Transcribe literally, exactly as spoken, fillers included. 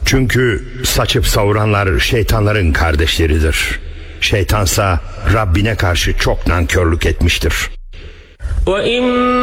Çünkü saçıp savuranlar şeytanların kardeşleridir. Şeytansa Rabbine karşı çok nankörlük etmiştir. وَإِمَّا